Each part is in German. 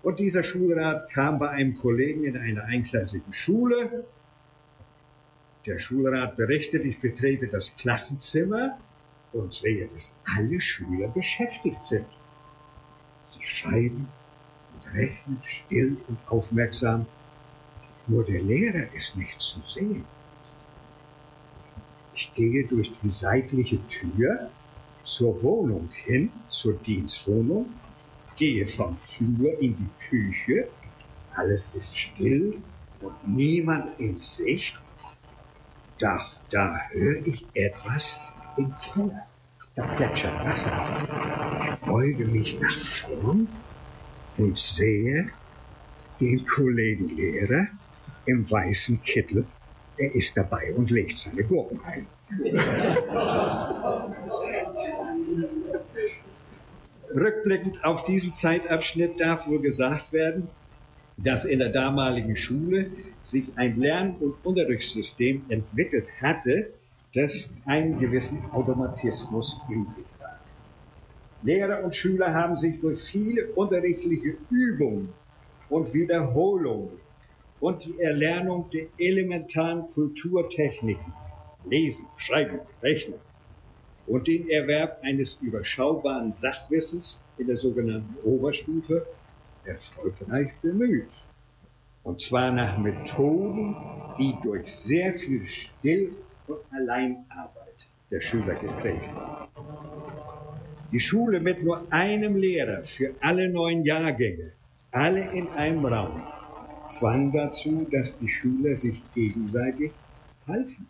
Und dieser Schulrat kam bei einem Kollegen in einer einklassigen Schule. Der Schulrat berichtet, ich betrete das Klassenzimmer und sehe, dass alle Schüler beschäftigt sind. Sie schreiben und rechnen, still und aufmerksam. Nur der Lehrer ist nicht zu sehen. Ich gehe durch die seitliche Tür zur Wohnung hin, zur Dienstwohnung, gehe vom Flur in die Küche. Alles ist still und niemand in Sicht. Da höre ich etwas im Keller. Da plätschert Wasser. Ich beuge mich nach vorn und sehe den Kollegen Lehrer im weißen Kittel. Er ist dabei und legt seine Gurken ein. Rückblickend auf diesen Zeitabschnitt darf wohl gesagt werden, dass in der damaligen Schule sich ein Lern- und Unterrichtssystem entwickelt hatte, das einen gewissen Automatismus in sich hat. Lehrer und Schüler haben sich durch viele unterrichtliche Übungen und Wiederholungen und die Erlernung der elementaren Kulturtechniken, Lesen, Schreiben, Rechnen und den Erwerb eines überschaubaren Sachwissens in der sogenannten Oberstufe erfolgreich bemüht. Und zwar nach Methoden, die durch sehr viel Still- und Alleinarbeit der Schüler geprägt waren. Die Schule mit nur einem Lehrer für alle 9 Jahrgänge, alle in einem Raum, zwang dazu, dass die Schüler sich gegenseitig halfen.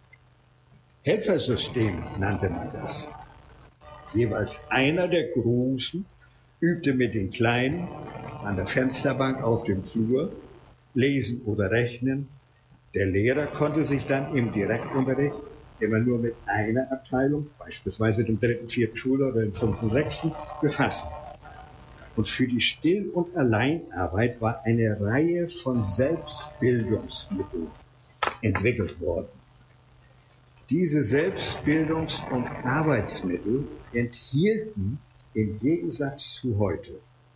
Helfersystem nannte man das. Jeweils einer der Großen übte mit den Kleinen an der Fensterbank auf dem Flur lesen oder rechnen. Der Lehrer konnte sich dann im Direktunterricht immer nur mit einer Abteilung, beispielsweise dem 3., 4. Schuljahr oder dem 5., 6. befassen. Und für die Still- und Alleinarbeit war eine Reihe von Selbstbildungsmitteln entwickelt worden. Diese Selbstbildungs- und Arbeitsmittel enthielten im Gegensatz zu heute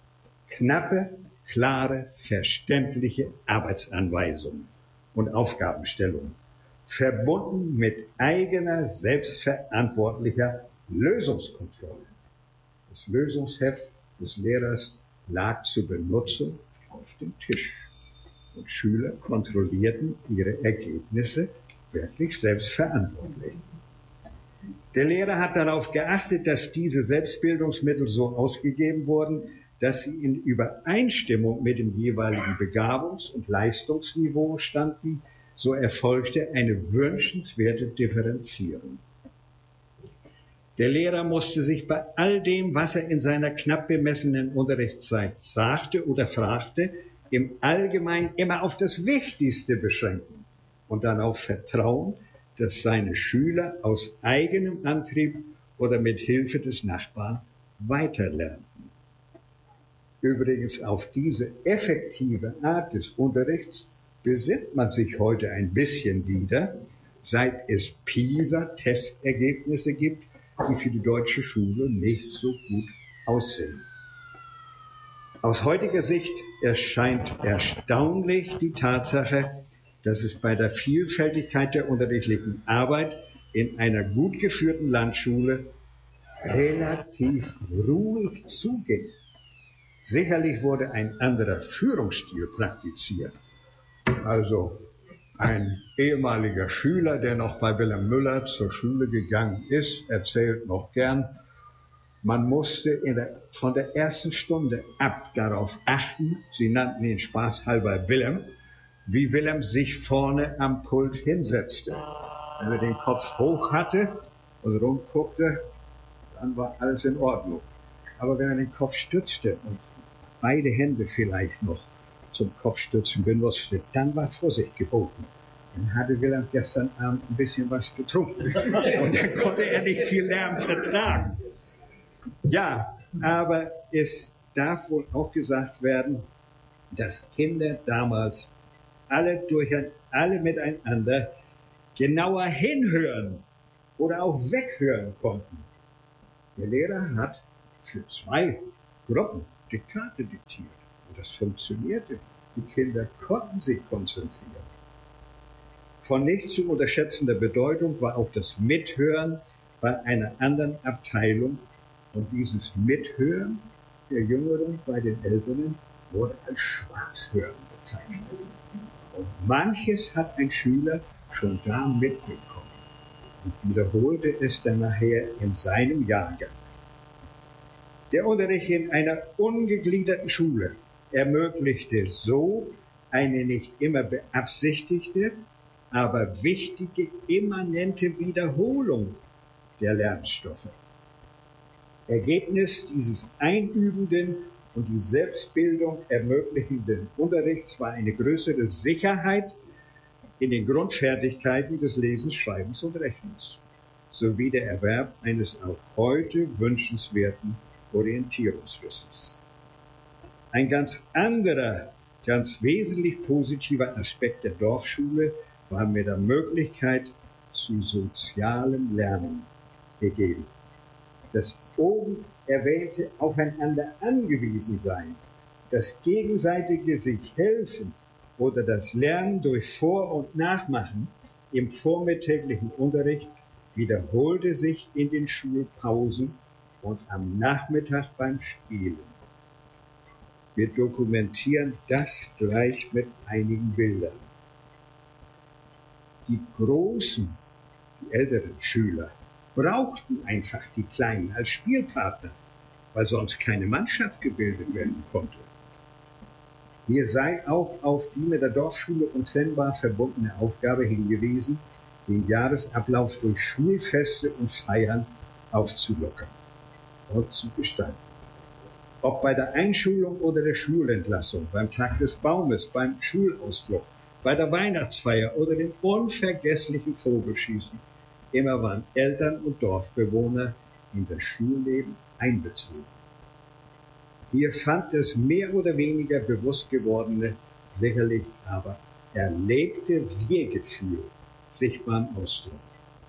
knappe, klare, verständliche Arbeitsanweisungen und Aufgabenstellungen, verbunden mit eigener, selbstverantwortlicher Lösungskontrolle. Das Lösungsheft des Lehrers lag zur Benutzung auf dem Tisch und Schüler kontrollierten ihre Ergebnisse wirklich selbstverantwortlich. Der Lehrer hat darauf geachtet, dass diese Selbstbildungsmittel so ausgegeben wurden, dass sie in Übereinstimmung mit dem jeweiligen Begabungs- und Leistungsniveau standen. So erfolgte eine wünschenswerte Differenzierung. Der Lehrer musste sich bei all dem, was er in seiner knapp bemessenen Unterrichtszeit sagte oder fragte, im Allgemeinen immer auf das Wichtigste beschränken und darauf vertrauen, dass seine Schüler aus eigenem Antrieb oder mit Hilfe des Nachbarn weiterlernten. Übrigens auf diese effektive Art des Unterrichts besinnt man sich heute ein bisschen wieder, seit es PISA-Testergebnisse gibt, die für die deutsche Schule nicht so gut aussehen. Aus heutiger Sicht erscheint erstaunlich die Tatsache, dass es bei der Vielfältigkeit der unterrichtlichen Arbeit in einer gut geführten Landschule relativ ruhig zuging. Sicherlich wurde ein anderer Führungsstil praktiziert. Also ein ehemaliger Schüler, der noch bei Wilhelm Müller zur Schule gegangen ist, erzählt noch gern, man musste von der ersten Stunde ab darauf achten, sie nannten ihn spaßhalber Wilhelm, wie Wilhelm sich vorne am Pult hinsetzte. Wenn er den Kopf hoch hatte und rumguckte, dann war alles in Ordnung. Aber wenn er den Kopf stützte und beide Hände vielleicht noch zum Kopfstützen benutzte, dann war Vorsicht geboten. Dann hatte Wilhelm gestern Abend ein bisschen was getrunken und dann konnte er nicht viel Lärm vertragen. Ja, aber es darf wohl auch gesagt werden, dass Kinder damals alle miteinander genauer hinhören oder auch weghören konnten. Der Lehrer hat für 2 Gruppen Diktate diktiert. Und das funktionierte. Die Kinder konnten sich konzentrieren. Von nicht zu unterschätzender Bedeutung war auch das Mithören bei einer anderen Abteilung. Und dieses Mithören der Jüngeren bei den Älteren wurde als Schwarzhören bezeichnet. Und manches hat ein Schüler schon da mitbekommen und wiederholte es dann nachher in seinem Jahrgang. Der Unterricht in einer ungegliederten Schule ermöglichte so eine nicht immer beabsichtigte, aber wichtige, immanente Wiederholung der Lernstoffe. Ergebnis dieses einübenden und die Selbstbildung ermöglichenden Unterrichts war eine größere Sicherheit in den Grundfertigkeiten des Lesens, Schreibens und Rechnens, sowie der Erwerb eines auch heute wünschenswerten Orientierungswissens. Ein ganz anderer, ganz wesentlich positiver Aspekt der Dorfschule war mit der Möglichkeit zu sozialem Lernen gegeben. Das oben erwähnte Aufeinander angewiesen sein, das gegenseitige sich helfen oder das Lernen durch Vor- und Nachmachen im vormittäglichen Unterricht wiederholte sich in den Schulpausen und am Nachmittag beim Spielen. Wir dokumentieren das gleich mit einigen Bildern. Die Großen, die älteren Schüler, brauchten einfach die Kleinen als Spielpartner, weil sonst keine Mannschaft gebildet werden konnte. Hier sei auch auf die mit der Dorfschule untrennbar verbundene Aufgabe hingewiesen, den Jahresablauf durch Schulfeste und Feiern aufzulockern und zu gestalten. Ob bei der Einschulung oder der Schulentlassung, beim Tag des Baumes, beim Schulausflug, bei der Weihnachtsfeier oder dem unvergesslichen Vogelschießen, immer waren Eltern und Dorfbewohner in das Schulleben einbezogen. Hier fand das mehr oder weniger bewusst gewordene, sicherlich aber erlebte Wir-Gefühl sich beim Ausdruck.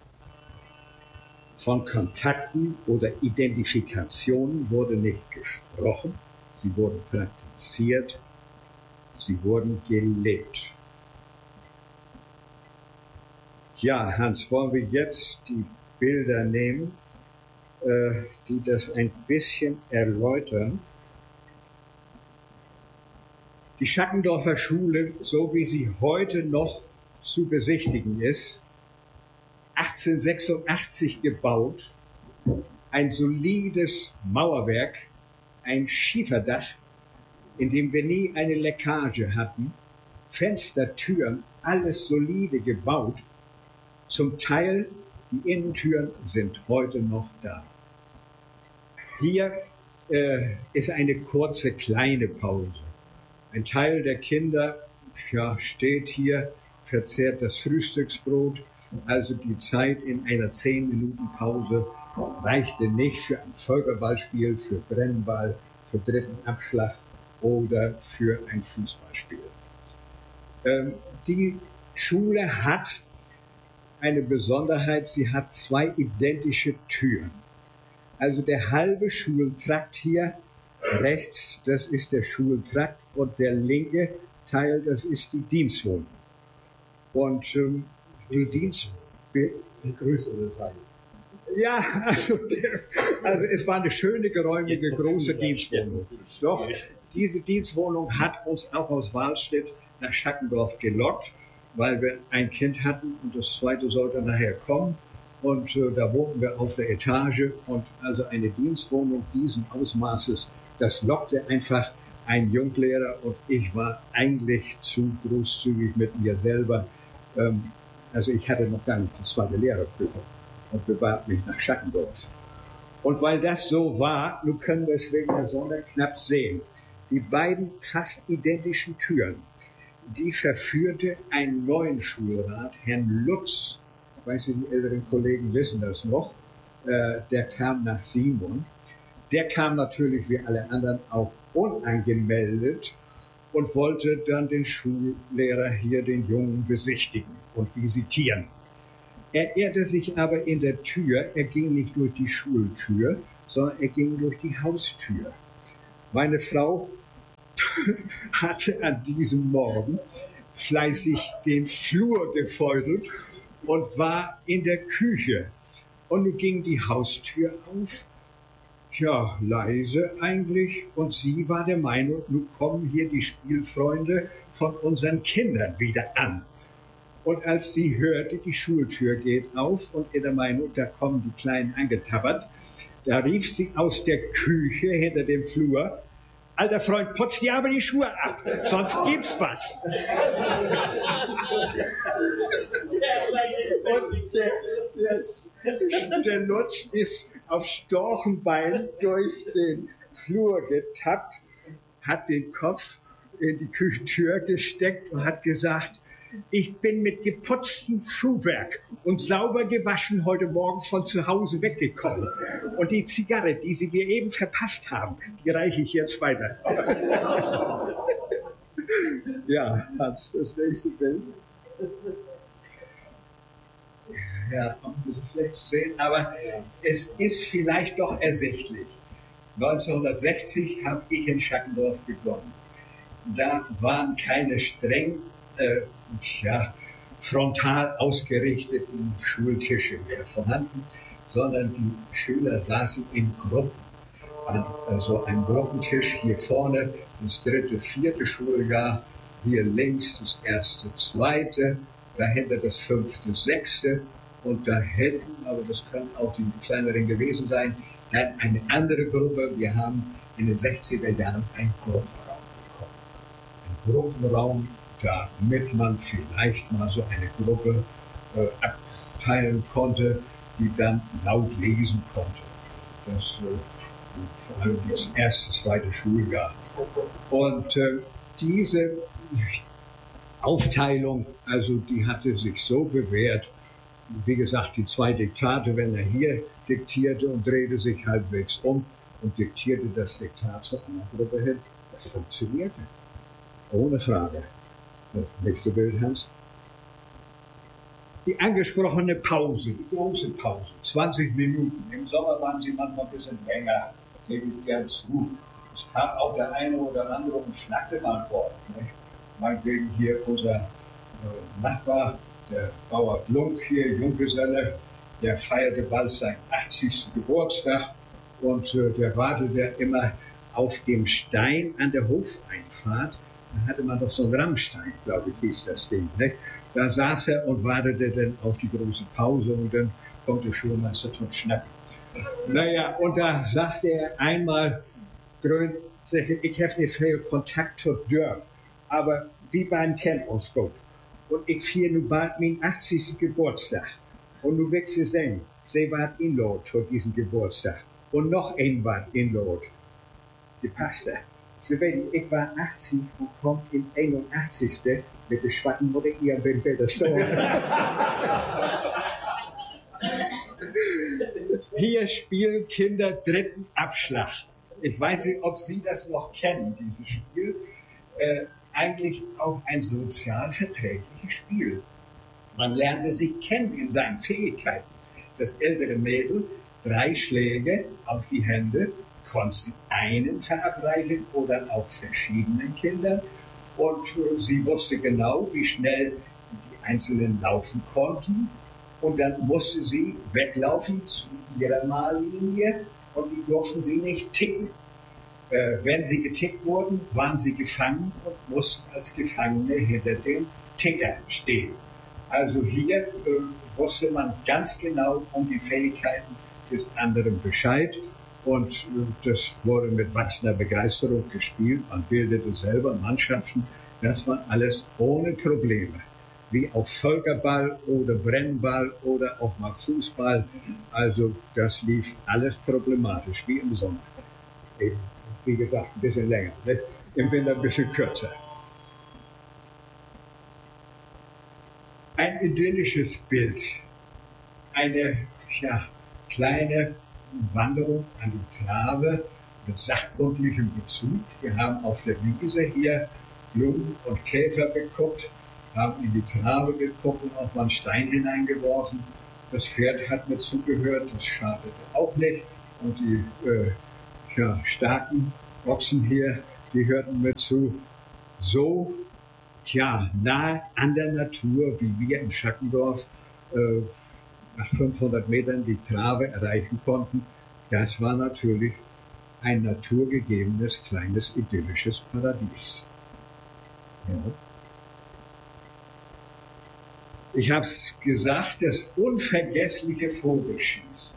Von Kontakten oder Identifikationen wurde nicht gesprochen, sie wurden praktiziert, sie wurden gelebt. Ja, Hans, wollen wir jetzt die Bilder nehmen, die das ein bisschen erläutern? Die Schackendorfer Schule, so wie sie heute noch zu besichtigen ist, 1886 gebaut, ein solides Mauerwerk, ein Schieferdach, in dem wir nie eine Leckage hatten, Fenster, Türen, alles solide gebaut. Zum Teil, die Innentüren sind heute noch da. Hier ist eine kurze, kleine Pause. Ein Teil der Kinder steht hier, verzehrt das Frühstücksbrot. Also die Zeit in einer 10 Minuten Pause reichte nicht für ein Völkerballspiel, für Brennball, für dritten Abschlag oder für ein Fußballspiel. Die Schule hat eine Besonderheit, sie hat 2 identische Türen. Also der halbe Schultrakt hier rechts, das ist der Schultrakt und der linke Teil, das ist die Dienstwohnung. Und die der größere Teil. Ja, also es war eine schöne, geräumige, große Dienstwohnung. Doch, diese Dienstwohnung hat uns auch aus Wahlstedt nach Schackendorf gelockt, weil wir ein Kind hatten und das zweite sollte nachher kommen. Und da wohnten wir auf der Etage und also eine Dienstwohnung diesen Ausmaßes, das lockte einfach ein Junglehrer und ich war eigentlich zu großzügig mit mir selber. Also ich hatte noch gar nicht die zweite Lehrerprüfung und bewarb mich nach Schackendorf. Und weil das so war, nun können wir es wegen der Sonne knapp sehen. Die beiden fast identischen Türen, die verführte einen neuen Schulrat, Herrn Lutz. Ich weiß nicht, die älteren Kollegen wissen das noch. Der kam nach Simon. Der kam natürlich wie alle anderen auch unangemeldet und wollte dann den Schullehrer hier, den Jungen, besichtigen und visitieren. Er irrte sich aber in der Tür. Er ging nicht durch die Schultür, sondern er ging durch die Haustür. Meine Frau hatte an diesem Morgen fleißig den Flur gefeudelt und war in der Küche. Und nun ging die Haustür auf, ja, leise eigentlich, und sie war der Meinung, nun kommen hier die Spielfreunde von unseren Kindern wieder an. Und als sie hörte, die Schultür geht auf und in der Meinung, da kommen die Kleinen angetappert, da rief sie aus der Küche hinter dem Flur: Alter Freund, putz dir aber die Schuhe ab, sonst gibt's was. Und der Lutz ist auf Storchenbein durch den Flur getappt, hat den Kopf in die Küchentür gesteckt und hat gesagt: Ich bin mit geputztem Schuhwerk und sauber gewaschen heute Morgen von zu Hause weggekommen. Und die Zigarre, die Sie mir eben verpasst haben, die reiche ich jetzt weiter. Ja, Hans, das nächste Bild. Ja, ein bisschen schlecht zu sehen, aber es ist vielleicht doch ersichtlich. 1960 habe ich in Schackendorf begonnen. Da waren keine streng frontal ausgerichteten Schultische mehr vorhanden, sondern die Schüler saßen in Gruppen. Also ein Gruppentisch hier vorne, das 3., 4. Schuljahr, hier links das 1., 2., dahinter das 5., 6. und da hinten, aber das können auch die kleineren gewesen sein, dann eine andere Gruppe. Wir haben in den 60er Jahren einen Gruppenraum bekommen. Ein Gruppenraum, damit man vielleicht mal so eine Gruppe abteilen konnte, die dann laut lesen konnte. Das vor allem das 1., 2. Schuljahr. Und diese Aufteilung, also die hatte sich so bewährt. Wie gesagt, die 2 Diktate, wenn er hier diktierte und drehte sich halbwegs um und diktierte das Diktat zur anderen Gruppe hin, das funktionierte. Ohne Frage. Das nächste Bild, Hans. Die angesprochene Pause, die große Pause, 20 Minuten. Im Sommer waren sie manchmal ein bisschen länger, gebe ich gern zu. Es kam auch der eine oder andere und schnackte mal vor. Meinetwegen hier unser Nachbar, der Bauer Blunk hier, Junggeselle, der feierte bald seinen 80. Geburtstag und der wartete immer auf dem Stein an der Hofeinfahrt. Da hatte man doch so einen Rammstein, glaube ich, hieß das Ding. Ne? Da saß er und wartete dann auf die große Pause und dann kommt der Schulmeister zum Schnappen. Naja, und da sagte er einmal, Grön, ich habe nicht viel Kontakt zur Dörr, aber wie beim kennen uns gut. Und ich fier nun bald meinen 80. Geburtstag. Und nu wächst sie singen, sie wart inlot für diesen Geburtstag. Und noch ein wart inlot. Die passte. Sie wissen, ich war 80 und kommt in 81. mit der schwachen Mutter ihr bin bei der Store. Hier spielen Kinder 3. Abschlag. Ich weiß nicht, ob Sie das noch kennen, dieses Spiel. Eigentlich auch ein sozialverträgliches Spiel. Man lernte sich kennen in seinen Fähigkeiten. Das ältere Mädel, 3 Schläge auf die Hände, konnte einen verabreichen oder auch verschiedenen Kindern. Und sie wusste genau, wie schnell die Einzelnen laufen konnten. Und dann musste sie weglaufen zu ihrer Mahllinie und die durften sie nicht ticken. Wenn sie getickt wurden, waren sie gefangen und mussten als Gefangene hinter dem Ticker stehen. Also hier wusste man ganz genau um die Fähigkeiten des anderen Bescheid und das wurde mit wachsender Begeisterung gespielt. Man bildete selber Mannschaften. Das war alles ohne Probleme. Wie auch Völkerball oder Brennball oder auch mal Fußball. Also das lief alles problematisch, wie im Sommer. Eben, wie gesagt, ein bisschen länger, ne? Im Winter ein bisschen kürzer. Ein idyllisches Bild. Eine kleine Wanderung an die Trave mit sachkundlichem Bezug. Wir haben auf der Wiese hier Blumen und Käfer geguckt, haben in die Trave geguckt und auch mal einen Stein hineingeworfen. Das Pferd hat mir zugehört, das schadete auch nicht. Und die starken Ochsen hier, die hörten mir zu, so nahe an der Natur, wie wir in Schackendorf nach 500 Metern die Trave erreichen konnten. Das war natürlich ein naturgegebenes, kleines, idyllisches Paradies. Ja. Ich habe es gesagt, das unvergessliche Vogelschießen.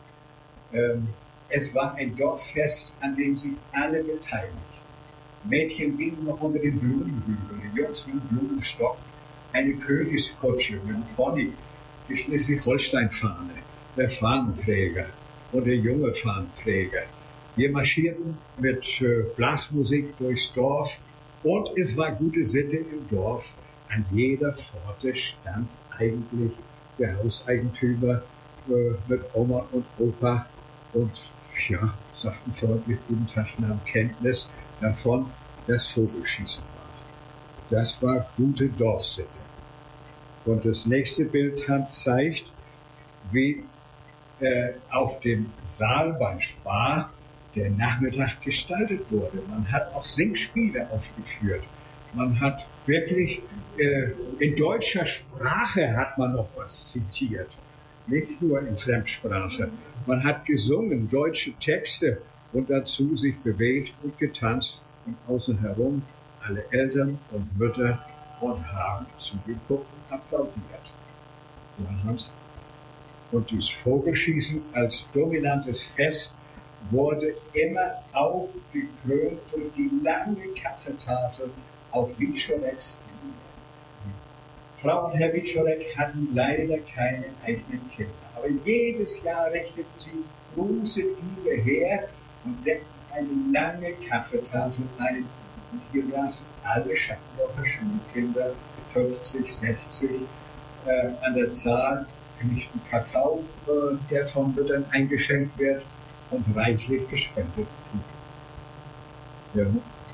Es war ein Dorffest, an dem sich alle beteiligten. Mädchen gingen noch unter den Blumenhügeln, die Jungs mit dem Blumenstock, eine Königskutsche mit dem Pony, die Schleswig-Holstein-Fahne, der Fahnenträger und der junge Fahnenträger. Wir marschierten mit Blasmusik durchs Dorf und es war gute Sitte im Dorf. An jeder Pforte stand eigentlich der Hauseigentümer mit Oma und Opa und sagten freundlich guten Tag, nahmen Kenntnis davon, dass Vogelschießen war. Das war gute Dorfsitte. Und das nächste Bild zeigt, wie auf dem Saal beim Spar der Nachmittag gestaltet wurde. Man hat auch Singspiele aufgeführt. Man hat wirklich, in deutscher Sprache hat man noch was zitiert. Nicht nur in Fremdsprache. Man hat gesungen, deutsche Texte und dazu sich bewegt und getanzt und außen herum alle Eltern und Mütter und haben zugeguckt und applaudiert. Ja, Hans. Und dieses Vogelschießen als dominantes Fest wurde immer auch gekrönt durch die lange Kaffeetafel auf Wieczoreks. Frau und Herr Wieczorek hatten leider keine eigenen Kinder, aber jedes Jahr richteten sie große Diele her und deckten eine lange Kaffeetafel ein. Und hier saßen alle Schackendorfer Schulkinder, 50, 60 an der Zahl, kriegten Kakao, der von Müttern eingeschenkt wird und reichlich gespendet. Ja.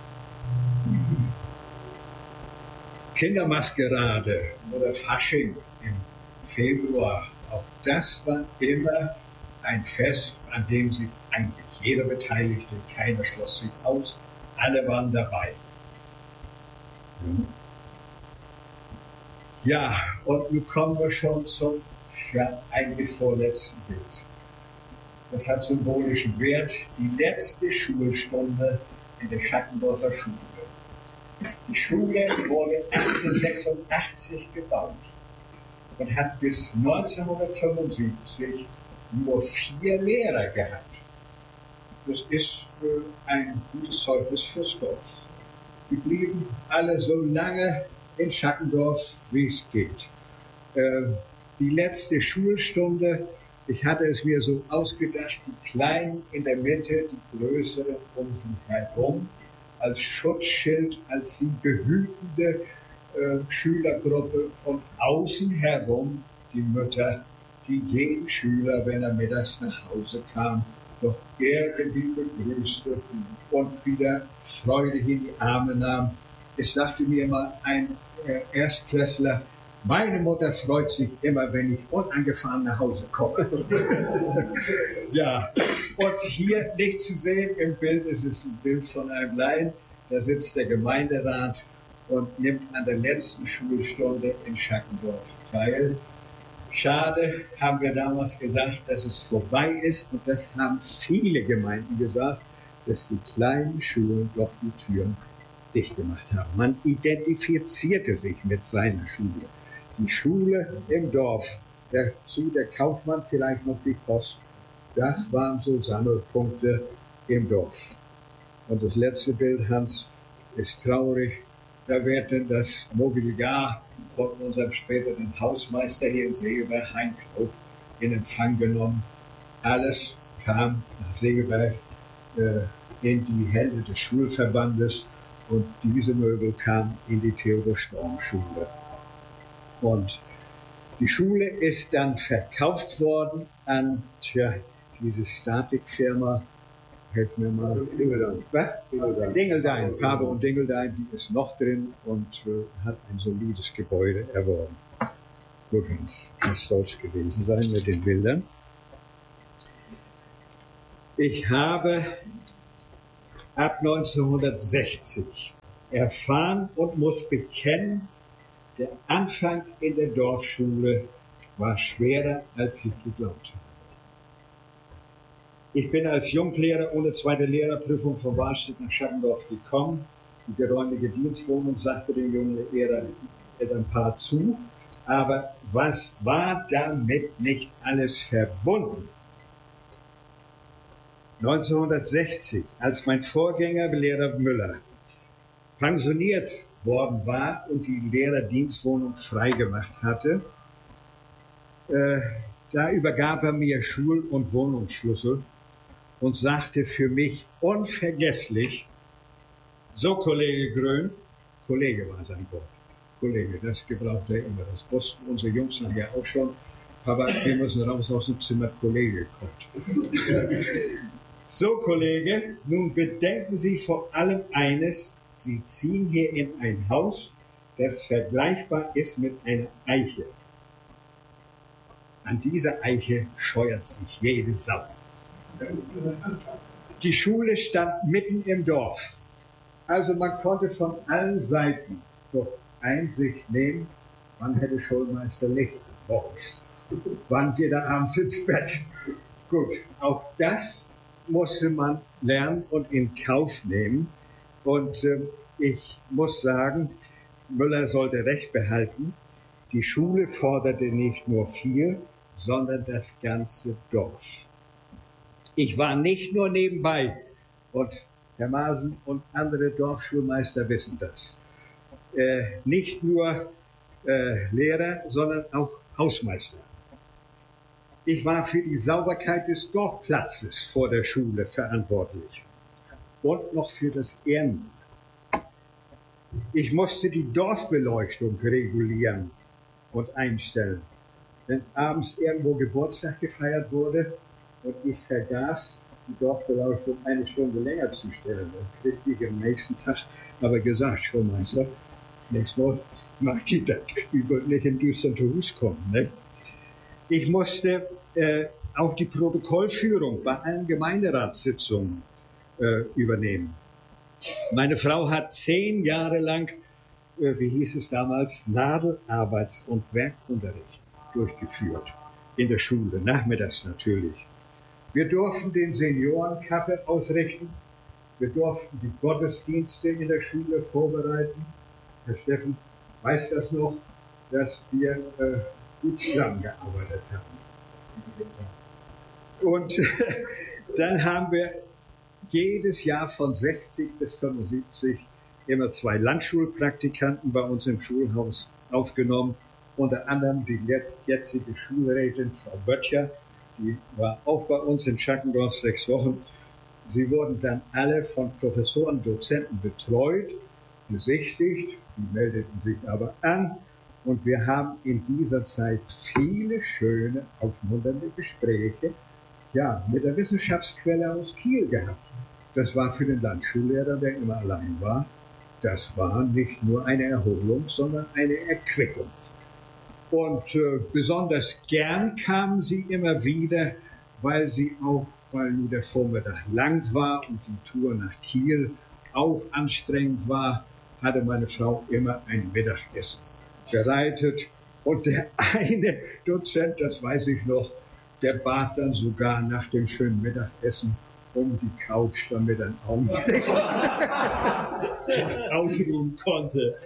Kindermaskerade oder Fasching im Februar, auch das war immer ein Fest, an dem sich eigentlich jeder beteiligte, keiner schloss sich aus, alle waren dabei. Ja, und nun kommen wir schon zum eigentlich vorletzten Bild. Das hat symbolischen Wert, die letzte Schulstunde in der Schackendorfer Schule. Die Schule wurde 1886 gebaut und hat bis 1975 nur 4 Lehrer gehabt. Das ist ein gutes Zeugnis fürs Dorf. Die blieben alle so lange in Schackendorf, wie es geht. Die letzte Schulstunde, ich hatte es mir so ausgedacht, die Kleinen in der Mitte, die Größeren um sie herum, als Schutzschild, als sie behütende Schülergruppe und außen herum die Mütter, die jeden Schüler, wenn er mittags nach Hause kam, doch irgendwie begrüßte und wieder freudig in die Arme nahm. Es sagte mir mal ein Erstklässler, meine Mutter freut sich immer, wenn ich unangefahren nach Hause komme. Ja, und hier nicht zu sehen im Bild, es ist ein Bild von einem Laien, da sitzt der Gemeinderat und nimmt an der letzten Schulstunde in Schackendorf teil. Schade, haben wir damals gesagt, dass es vorbei ist, und das haben viele Gemeinden gesagt, dass die kleinen Schulen doch die Türen dicht gemacht haben. Man identifizierte sich mit seiner Schule. Die Schule im Dorf, dazu der Kaufmann, vielleicht noch die Post, das waren so Sammelpunkte im Dorf. Und das letzte Bild, Hans, ist traurig. Da wird denn das Mobiliar von unserem späteren Hausmeister hier in Segeberg, Hein Knob, in Empfang genommen. Alles kam nach Segeberg in die Hände des Schulverbandes und diese Möbel kamen in die Theodor-Storm-Schule. Und die Schule ist dann verkauft worden an diese Statikfirma, helfen mir mal, Dingeldein, Pape und Dingeldein, die ist noch drin und hat ein solides Gebäude erworben. Gut, das soll es gewesen sein mit den Bildern. Ich habe ab 1960 erfahren und muss bekennen, der Anfang in der Dorfschule war schwerer, als ich geglaubt habe. Ich bin als Junglehrer ohne zweite Lehrerprüfung von Wahlstedt nach Schattendorf gekommen. Die geräumige Dienstwohnung sagte dem jungen Elternpaar zu. Aber was war damit nicht alles verbunden? 1960, als mein Vorgänger Lehrer Müller pensioniert worden war und die Lehrerdienstwohnung freigemacht hatte, da übergab er mir Schul- und Wohnungsschlüssel und sagte für mich unvergesslich: So, Kollege Grön, Kollege war sein Wort, Kollege, das gebraucht er immer, das wussten unsere Jungs nachher auch schon, aber wir müssen raus aus dem Zimmer, Kollege kommt. So, Kollege, nun bedenken Sie vor allem eines: Sie ziehen hier in ein Haus, das vergleichbar ist mit einer Eiche. An dieser Eiche scheuert sich jede Sau. Die Schule stand mitten im Dorf. Also man konnte von allen Seiten doch Einsicht nehmen, wann hätte Schulmeister Licht morgens, wann geht er abends ins Bett. Gut, auch das musste man lernen und in Kauf nehmen. Und ich muss sagen, Müller sollte Recht behalten. Die Schule forderte nicht nur viel, sondern das ganze Dorf. Ich war nicht nur nebenbei, und Herr Maaßen und andere Dorfschulmeister wissen das, nicht nur Lehrer, sondern auch Hausmeister. Ich war für die Sauberkeit des Dorfplatzes vor der Schule verantwortlich und noch für das Ehrenamt. Ich musste die Dorfbeleuchtung regulieren und einstellen. Wenn abends irgendwo Geburtstag gefeiert wurde und ich vergaß, die Dorfbeleuchtung eine Stunde länger zu stellen, dann kriegte ich am nächsten Tag aber gesagt: Schulmeister, nächstes Mal macht die das, die wird nicht in düsteren Hus kommen. Ne? Ich musste auch die Protokollführung bei allen Gemeinderatssitzungen übernehmen. Meine Frau hat 10 Jahre lang, wie hieß es damals, Nadelarbeits- und Werkunterricht durchgeführt. In der Schule, nachmittags natürlich. Wir durften den Seniorenkaffee ausrichten. Wir durften die Gottesdienste in der Schule vorbereiten. Herr Steffen weiß das noch, dass wir gut zusammengearbeitet haben. Und dann haben wir jedes Jahr von 60 bis 75 immer 2 Landschulpraktikanten bei uns im Schulhaus aufgenommen. Unter anderem die jetzige Schulrätin Frau Böttcher, die war auch bei uns in Schattendorf 6 Wochen. Sie wurden dann alle von Professoren, Dozenten betreut, besichtigt, die meldeten sich aber an. Und wir haben in dieser Zeit viele schöne, aufmunternde Gespräche mit der Wissenschaftsquelle aus Kiel gehabt. Das war für den Landschullehrer, der immer allein war, das war nicht nur eine Erholung, sondern eine Erquickung. Und besonders gern kamen sie immer wieder, weil nun der Vormittag lang war und die Tour nach Kiel auch anstrengend war, hatte meine Frau immer ein Mittagessen bereitet. Und der eine Dozent, das weiß ich noch, der bat dann sogar nach dem schönen Mittagessen um die Couch, damit er einen Augenblick ausruhen konnte.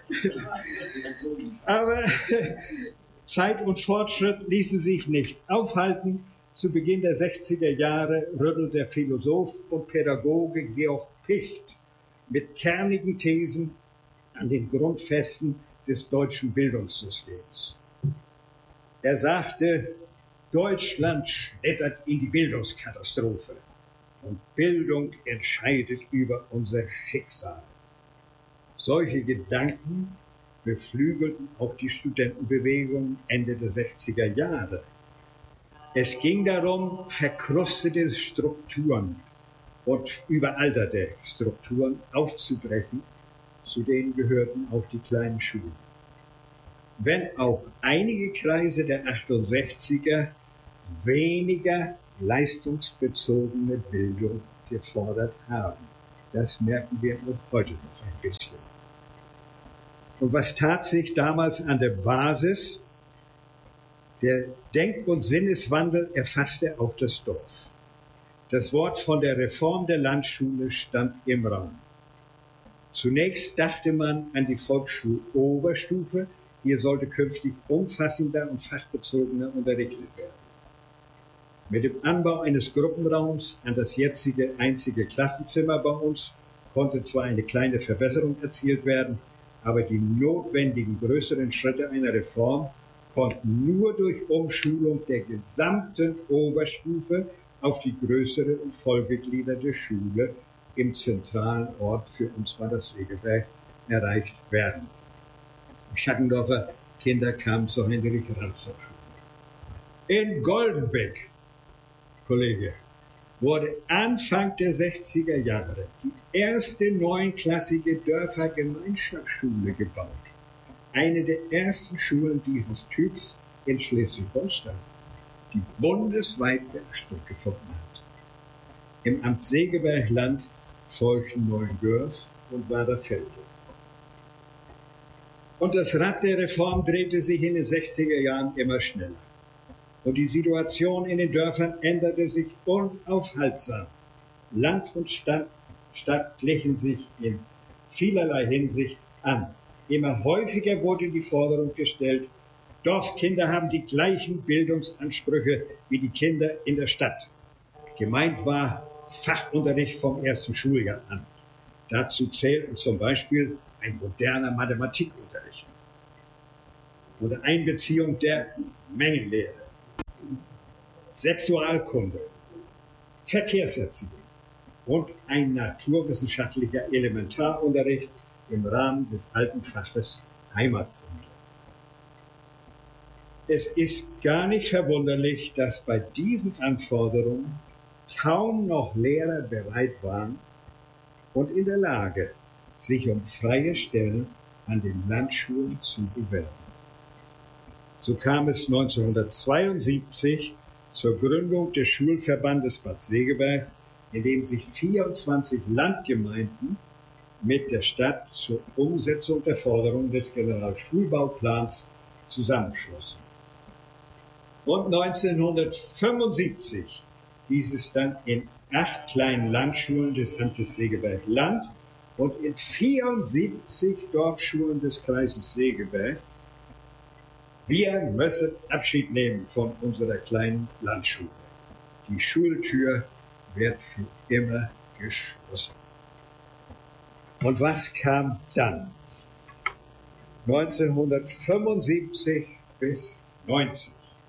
Aber Zeit und Fortschritt ließen sich nicht aufhalten. Zu Beginn der 60er Jahre rüttelt der Philosoph und Pädagoge Georg Picht mit kernigen Thesen an den Grundfesten des deutschen Bildungssystems. Er sagte, Deutschland schlittert in die Bildungskatastrophe und Bildung entscheidet über unser Schicksal. Solche Gedanken beflügelten auch die Studentenbewegung Ende der 60er Jahre. Es ging darum, verkrustete Strukturen und überalterte Strukturen aufzubrechen. Zu denen gehörten auch die kleinen Schulen. Wenn auch einige Kreise der 68er weniger leistungsbezogene Bildung gefordert haben. Das merken wir auch heute noch ein bisschen. Und was tat sich damals an der Basis? Der Denk- und Sinneswandel erfasste auch das Dorf. Das Wort von der Reform der Landschule stand im Raum. Zunächst dachte man an die Volksschuloberstufe. Hier sollte künftig umfassender und fachbezogener unterrichtet werden. Mit dem Anbau eines Gruppenraums an das jetzige einzige Klassenzimmer bei uns konnte zwar eine kleine Verbesserung erzielt werden, aber die notwendigen größeren Schritte einer Reform konnten nur durch Umschulung der gesamten Oberstufe auf die größere und vollgegliederte Schule im zentralen Ort, für uns war das Segeberg, erreicht werden. Die Schackendorfer Kinder kamen zur Heinrich-Ranzer-Schule. In Goldenbeck, Kollege, wurde Anfang der 60er Jahre die erste neunklassige Dörfergemeinschaftsschule gebaut. Eine der ersten Schulen dieses Typs in Schleswig-Holstein, die bundesweit Beachtung gefunden hat. Im Amt Segeberg-Land folgten Neuengörf und Waderfelde. Und das Rad der Reform drehte sich in den 60er Jahren immer schneller. Und die Situation in den Dörfern änderte sich unaufhaltsam. Land und Stadt glichen sich in vielerlei Hinsicht an. Immer häufiger wurde die Forderung gestellt, Dorfkinder haben die gleichen Bildungsansprüche wie die Kinder in der Stadt. Gemeint war Fachunterricht vom ersten Schuljahr an. Dazu zählten zum Beispiel ein moderner Mathematikunterricht oder Einbeziehung der Mengenlehre, Sexualkunde, Verkehrserziehung und ein naturwissenschaftlicher Elementarunterricht im Rahmen des alten Faches Heimatkunde. Es ist gar nicht verwunderlich, dass bei diesen Anforderungen kaum noch Lehrer bereit waren und in der Lage, sich um freie Stellen an den Landschulen zu bewerben. So kam es 1972 zur Gründung des Schulverbandes Bad Segeberg, in dem sich 24 Landgemeinden mit der Stadt zur Umsetzung der Forderungen des Generalschulbauplans zusammenschlossen. Und 1975 hieß es dann in 8 kleinen Landschulen des Amtes Segeberg-Land und in 74 Dorfschulen des Kreises Segeberg, wir müssen Abschied nehmen von unserer kleinen Landschule. Die Schultür wird für immer geschlossen. Und was kam dann? 1975 bis 90.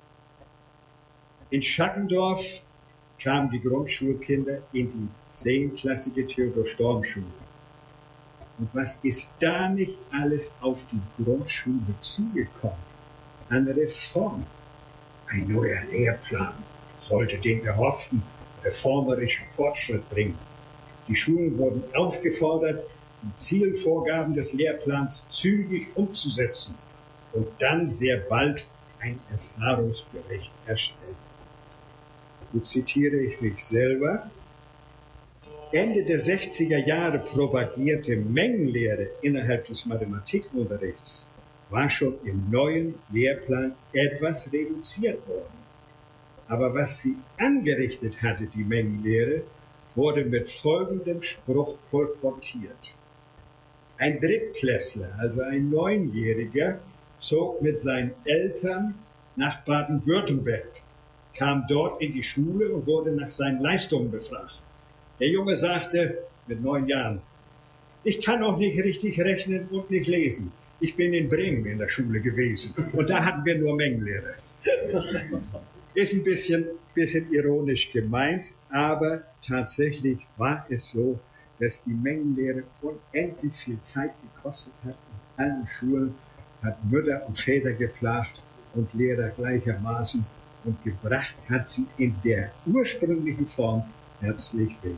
In Schackendorf kamen die Grundschulkinder in die 10-klassige Theodor-Storm-Schule. Und was ist da nicht alles auf die Grundschule zugekommen? An Reform. Ein neuer Lehrplan sollte den erhofften reformerischen Fortschritt bringen. Die Schulen wurden aufgefordert, die Zielvorgaben des Lehrplans zügig umzusetzen und dann sehr bald einen Erfahrungsbericht erstellen. So zitiere ich mich selber. Ende der 60er Jahre propagierte Mengenlehre innerhalb des Mathematikunterrichts war schon im neuen Lehrplan etwas reduziert worden. Aber was sie angerichtet hatte, die Mengenlehre, wurde mit folgendem Spruch kolportiert. Ein Drittklässler, also ein Neunjähriger, zog mit seinen Eltern nach Baden-Württemberg, kam dort in die Schule und wurde nach seinen Leistungen befragt. Der Junge sagte mit 9 Jahren, ich kann auch nicht richtig rechnen und nicht lesen. Ich bin in Bremen in der Schule gewesen und da hatten wir nur Mengenlehre. Ist ein bisschen ironisch gemeint, aber tatsächlich war es so, dass die Mengenlehre unendlich viel Zeit gekostet hat. In allen Schulen hat Mütter und Väter geplagt und Lehrer gleichermaßen und gebracht hat sie in der ursprünglichen Form herzlich wenig.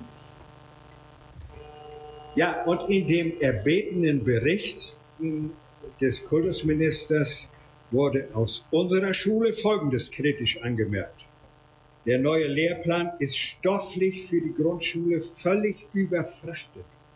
Ja, und in dem erbetenen Bericht des Kultusministers wurde aus unserer Schule Folgendes kritisch angemerkt. Der neue Lehrplan ist stofflich für die Grundschule völlig überfrachtet.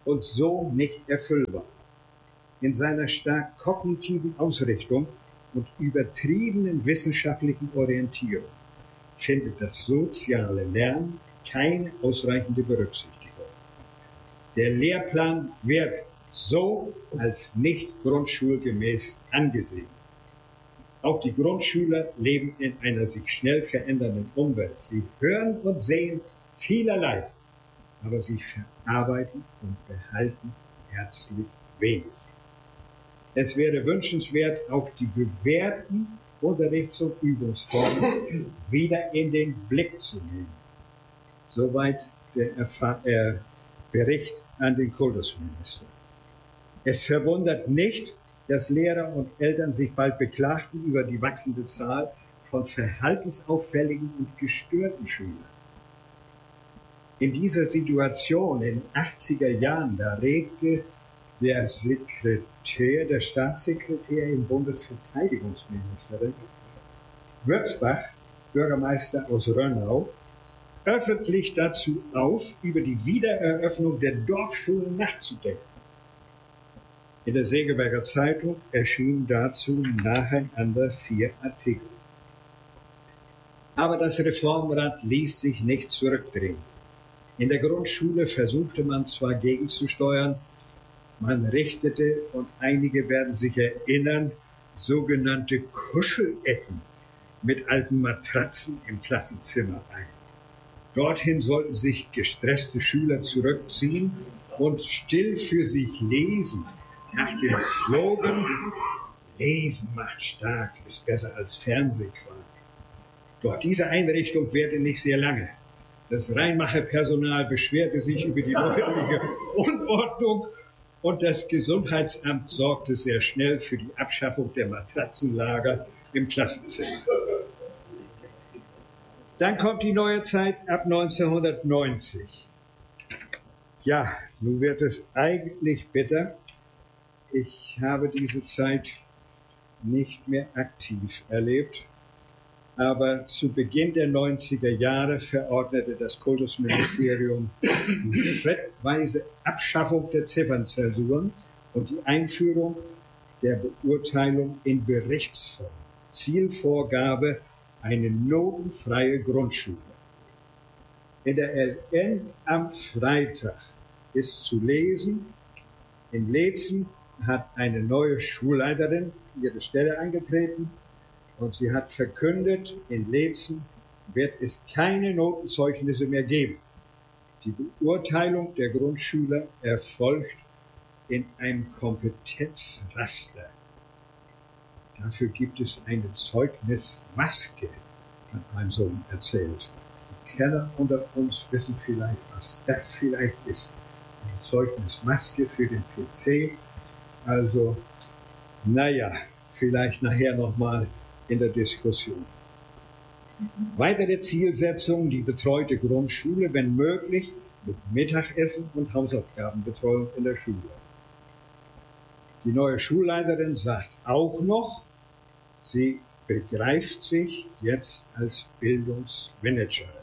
und so nicht erfüllbar. In seiner stark kognitiven Ausrichtung und übertriebenen wissenschaftlichen Orientierung findet das soziale Lernen keine ausreichende Berücksichtigung. Der Lehrplan wird so als nicht grundschulgemäß angesehen. Auch die Grundschüler leben in einer sich schnell verändernden Umwelt. Sie hören und sehen vielerlei, aber sie verarbeiten und behalten herzlich wenig. Es wäre wünschenswert, auch die bewährten Unterrichts- und Übungsformen wieder in den Blick zu nehmen. Soweit der Bericht an den Kultusminister. Es verwundert nicht, dass Lehrer und Eltern sich bald beklagten über die wachsende Zahl von verhaltensauffälligen und gestörten Schülern. In dieser Situation in den 80er Jahren, da regte der Staatssekretär im Bundesverteidigungsministerium, Würzbach, Bürgermeister aus Rönnau, öffentlich dazu auf, über die Wiedereröffnung der Dorfschulen nachzudenken. In der Segeberger Zeitung erschienen dazu nacheinander 4 Artikel. Aber das Reformrad ließ sich nicht zurückdrehen. In der Grundschule versuchte man zwar gegenzusteuern, man richtete, und einige werden sich erinnern, sogenannte Kuschelecken mit alten Matratzen im Klassenzimmer ein. Dorthin sollten sich gestresste Schüler zurückziehen und still für sich lesen, nach dem Slogan, Lesen macht stark, ist besser als Fernsehquark. Doch diese Einrichtung währte nicht sehr lange. Das Rheinmacher-Personal beschwerte sich über die neuerliche Unordnung und das Gesundheitsamt sorgte sehr schnell für die Abschaffung der Matratzenlager im Klassenzimmer. Dann kommt die neue Zeit ab 1990. Ja, nun wird es eigentlich bitter. Ich habe diese Zeit nicht mehr aktiv erlebt, aber zu Beginn der 90er Jahre verordnete das Kultusministerium die schrittweise Abschaffung der Ziffernzensuren und die Einführung der Beurteilung in Berichtsform. Zielvorgabe: eine notenfreie Grundschule. In der LN am Freitag ist zu lesen, in Leetzen hat eine neue Schulleiterin ihre Stelle angetreten und sie hat verkündet, in Leetzen wird es keine Notenzeugnisse mehr geben. Die Beurteilung der Grundschüler erfolgt in einem Kompetenzraster. Dafür gibt es eine Zeugnismaske, hat mein Sohn erzählt. Die Kenner unter uns wissen vielleicht, was das vielleicht ist. Eine Zeugnismaske für den PC. Also, naja, vielleicht nachher nochmal in der Diskussion. Weitere Zielsetzung: die betreute Grundschule, wenn möglich, mit Mittagessen und Hausaufgabenbetreuung in der Schule. Die neue Schulleiterin sagt auch noch, sie begreift sich jetzt als Bildungsmanagerin.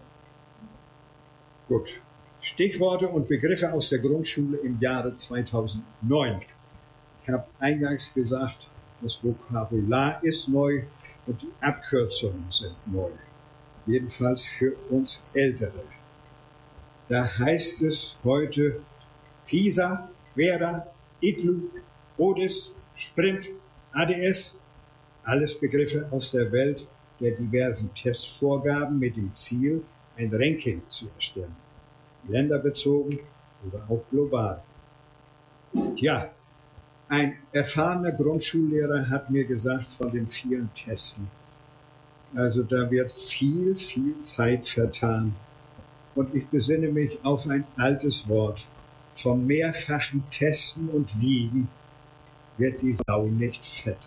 Gut, Stichworte und Begriffe aus der Grundschule im Jahre 2009. Ich habe eingangs gesagt, das Vokabular ist neu und die Abkürzungen sind neu. Jedenfalls für uns Ältere. Da heißt es heute PISA, Vera, IGLU, ODIS, Sprint, ADS, alles Begriffe aus der Welt der diversen Testvorgaben mit dem Ziel, ein Ranking zu erstellen. Länderbezogen oder auch global. Tja, ein erfahrener Grundschullehrer hat mir gesagt von den vielen Testen. Also da wird viel Zeit vertan. Und ich besinne mich auf ein altes Wort. Vom mehrfachen Testen und Wiegen wird die Sau nicht fetter.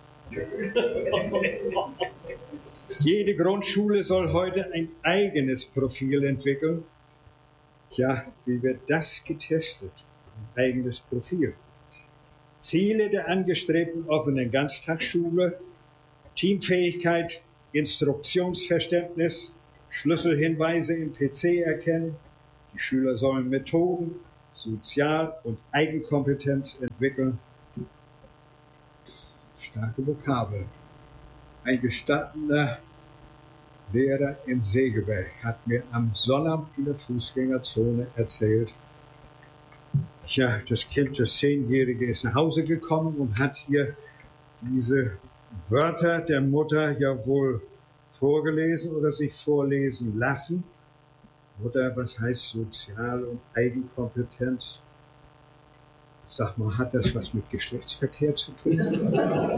Jede Grundschule soll heute ein eigenes Profil entwickeln. Ja, wie wird das getestet? Ein eigenes Profil. Ziele der angestrebten offenen Ganztagsschule: Teamfähigkeit, Instruktionsverständnis, Schlüsselhinweise im PC erkennen. Die Schüler sollen Methoden, Sozial- und Eigenkompetenz entwickeln. Starke Vokabel. Ein gestandener Lehrer in Segeberg hat mir am Sonnabend in der Fußgängerzone erzählt, ja, das Kind, das 10-Jährige, ist nach Hause gekommen und hat hier diese Wörter der Mutter ja wohl vorgelesen oder sich vorlesen lassen. Mutter, was heißt Sozial- und Eigenkompetenz? Sag mal, hat das was mit Geschlechtsverkehr zu tun?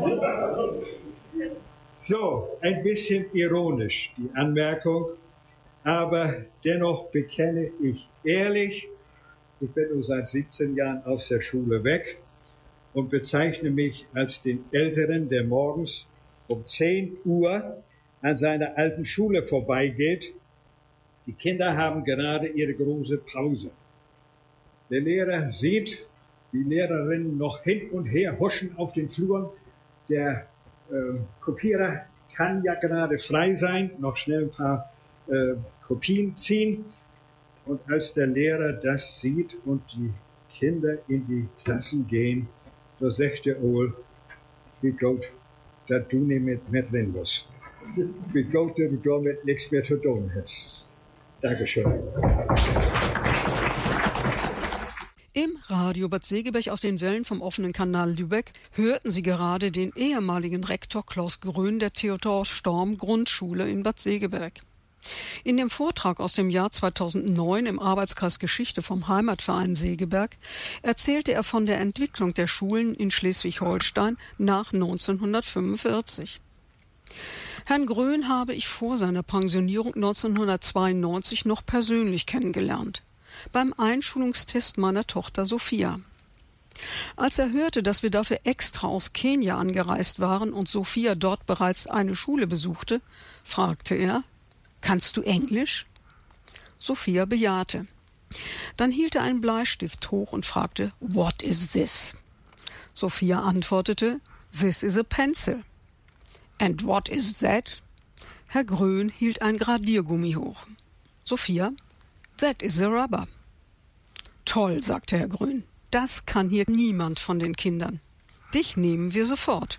So, ein bisschen ironisch die Anmerkung, aber dennoch bekenne ich ehrlich, ich bin nur seit 17 Jahren aus der Schule weg und bezeichne mich als den Älteren, der morgens um 10 Uhr an seiner alten Schule vorbeigeht. Die Kinder haben gerade ihre große Pause. Der Lehrer sieht die Lehrerinnen noch hin und her huschen auf den Fluren. Der Kopierer kann ja gerade frei sein, noch schnell ein paar Kopien ziehen. Und als der Lehrer das sieht und die Kinder in die Klassen gehen, da sagt er wohl, wie gut, dass du nicht mit drin bist. Wie gut, dass du damit nichts mehr zu tun hast. Dankeschön. Im Radio Bad Segeberg auf den Wellen vom offenen Kanal Lübeck hörten Sie gerade den ehemaligen Rektor Klaus Grön der Theodor Storm Grundschule in Bad Segeberg. In dem Vortrag aus dem Jahr 2009 im Arbeitskreis Geschichte vom Heimatverein Segeberg erzählte er von der Entwicklung der Schulen in Schleswig-Holstein nach 1945. Herrn Grön habe ich vor seiner Pensionierung 1992 noch persönlich kennengelernt, beim Einschulungstest meiner Tochter Sophia. Als er hörte, dass wir dafür extra aus Kenia angereist waren und Sophia dort bereits eine Schule besuchte, fragte er, »Kannst du Englisch?« Sophia bejahte. Dann hielt er einen Bleistift hoch und fragte, »What is this?« Sophia antwortete, »This is a pencil.« »And what is that?« Herr Grön hielt ein Gradiergummi hoch. Sophia, »That is a rubber.« »Toll«, sagte Herr Grön, »das kann hier niemand von den Kindern. Dich nehmen wir sofort.«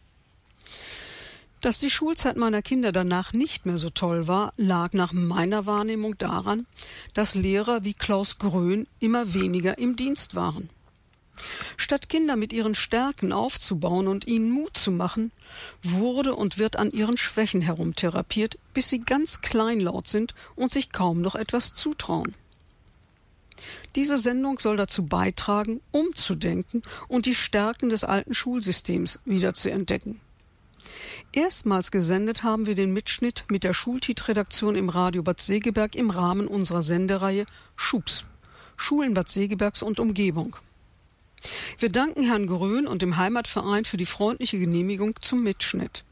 Dass die Schulzeit meiner Kinder danach nicht mehr so toll war, lag nach meiner Wahrnehmung daran, dass Lehrer wie Klaus Grön immer weniger im Dienst waren. Statt Kinder mit ihren Stärken aufzubauen und ihnen Mut zu machen, wurde und wird an ihren Schwächen herumtherapiert, bis sie ganz kleinlaut sind und sich kaum noch etwas zutrauen. Diese Sendung soll dazu beitragen, umzudenken und die Stärken des alten Schulsystems wiederzuentdecken. Erstmals gesendet haben wir den Mitschnitt mit der Schultit-Redaktion im Radio Bad Segeberg im Rahmen unserer Sendereihe Schubs, Schulen Bad Segebergs und Umgebung. Wir danken Herrn Grön und dem Heimatverein für die freundliche Genehmigung zum Mitschnitt.